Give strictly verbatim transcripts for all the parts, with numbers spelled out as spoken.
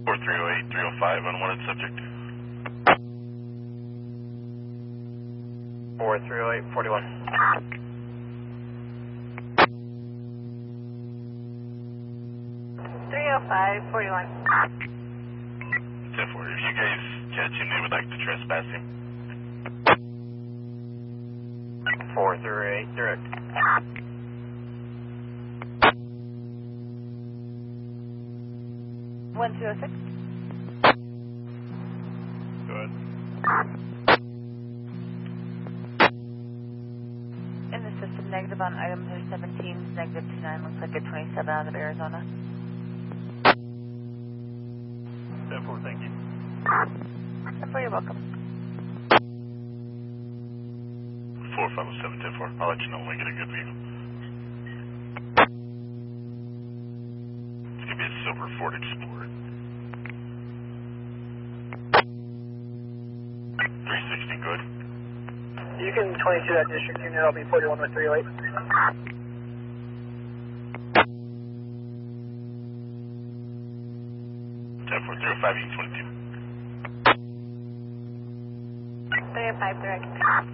four three oh eight, three oh five, unwanted subject. four three oh eight, forty-one. three oh five, forty-one. ten four, if you guys catch him, they would like to trespass him. four three oh eight, direct. one two oh six. Go ahead. In the system, negative on items are seventeen, negative two nine, looks like a twenty-seven out of Arizona. ten four, thank you. ten four, you're welcome. four five oh seven, ten four, I'll let you know when I get a good view. It's going to be a silver Ford Explorer. three sixty, good. You can twenty-two that district unit, I'll be forty-one with three oh eight. ten four, three oh five, you twenty-two. three oh five, direct.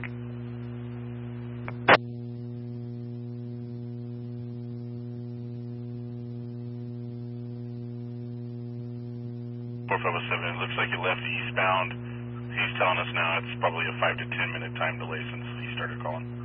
four five oh seven, it looks like you left eastbound. He's telling us now it's probably a five to ten minute time delay since he started calling.